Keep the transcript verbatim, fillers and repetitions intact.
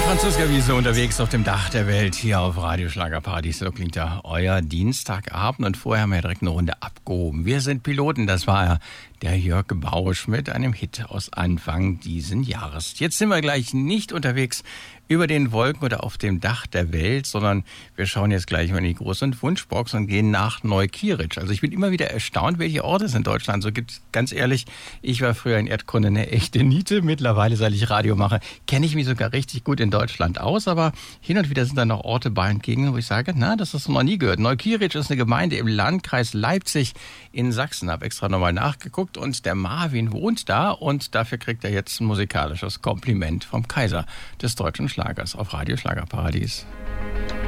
Franziska Wiese unterwegs auf dem Dach der Welt hier auf Radio Schlagerparadies. So klingt ja euer Dienstagabend und vorher haben wir direkt eine Runde abgehoben. Wir sind Piloten, das war ja der Jörg Bausch mit einem Hit aus Anfang diesen Jahres. Jetzt sind wir gleich nicht unterwegs über den Wolken oder auf dem Dach der Welt, sondern wir schauen jetzt gleich mal in die Groß- und Wunschbox und gehen nach Neukirch. Also ich bin immer wieder erstaunt, welche Orte es in Deutschland so gibt. Ganz ehrlich, ich war früher in Erdkunde eine echte Niete. Mittlerweile, seit ich Radio mache, kenne ich mich sogar richtig gut in Deutschland aus. Aber hin und wieder sind da noch Orte bei und Gegenden, wo ich sage, na, das hast du noch nie gehört. Neukirch ist eine Gemeinde im Landkreis Leipzig in Sachsen. Habe extra nochmal nachgeguckt und der Marvin wohnt da und dafür kriegt er jetzt ein musikalisches Kompliment vom Kaiser des deutschen Schlagers auf Radio Schlagerparadies.